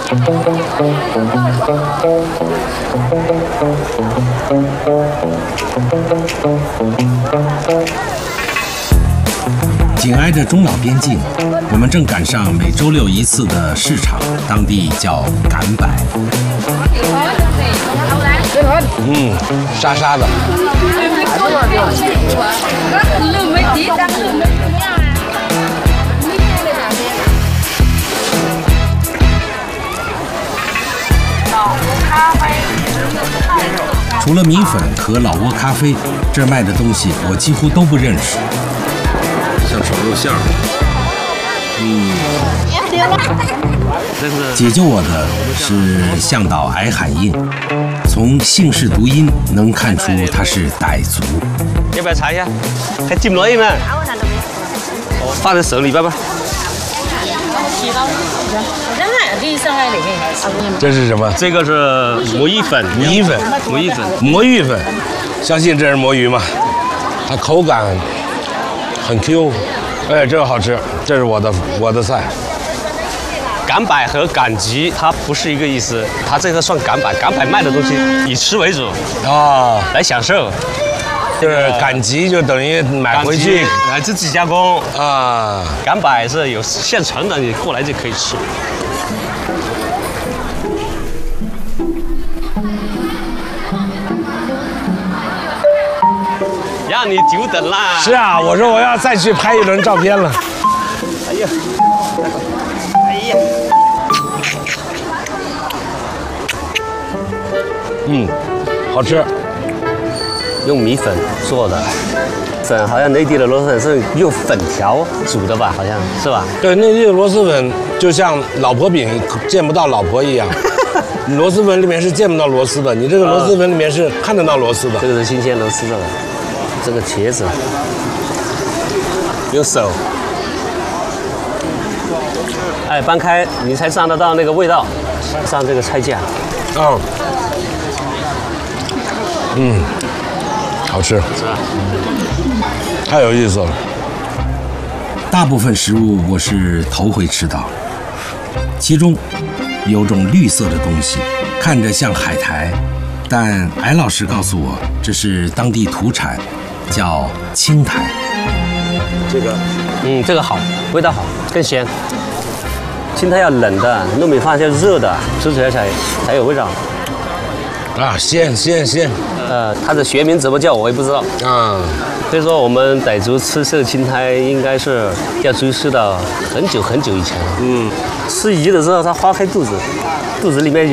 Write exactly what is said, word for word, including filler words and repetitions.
紧挨着中老边境，我们正赶上每周六一次的市场，当地叫赶摆。 嗯，沙沙的。 除了米粉和老挝咖啡，这儿卖的东西我几乎都不认识。像炒肉馅儿，嗯，解救我的是向导矮喊印，从姓氏读音能看出他是傣族。 要不要尝一下？还进不来吗？放在手里边吧。 这是什么？ 这个是魔芋粉， 魔芋粉， 魔芋粉， 魔芋粉。相信这是魔芋吗？它口感很 Q， 哎，这个好吃，这是我的我的菜。 赶摆和赶集它不是一个意思，它这个算赶摆，赶摆卖的东西以吃为主啊， 来享受。 就是赶集就等于买回去来自己加工啊， 赶摆是有现成的，你过来就可以吃。让你久等啦！ 是啊，我说我要再去拍一轮照片了。 哎呀，哎呀， 嗯，好吃。 用米粉做的粉，好像内地的螺蛳粉是用粉条煮的吧？好像是吧？ 对，内地的螺蛳粉就像老婆饼见不到老婆一样，螺蛳粉里面是见不到螺丝的，你这个螺蛳粉里面是看得到螺丝的。 这个是新鲜螺丝的，这个茄子用手，哎，搬开你才尝得到那个味道，上这个菜架。 哦，嗯。好吃，太有意思了。 大部分食物我是头回吃到，其中有种绿色的东西，看着像海苔，但艾老师告诉我这是当地土产，叫青苔。 这个，嗯，这个好，味道好，更鲜。青苔要冷的，糯米饭要热的，吃起来才才有味道。 啊，鲜鲜鲜。 呃，它的学名怎么叫我也不知道啊。 所以说，我们傣族吃这个青苔，应该是要追溯到很久很久以前。嗯，吃鱼的时候，它划开肚子，肚子里面有。